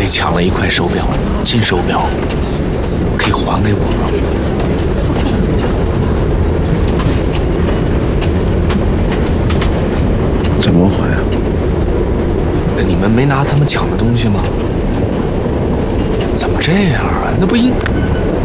被抢了一块手表，金手表，可以还给我吗？ 怎么还啊？ 你们没拿他们抢的东西吗？怎么这样啊？那不应。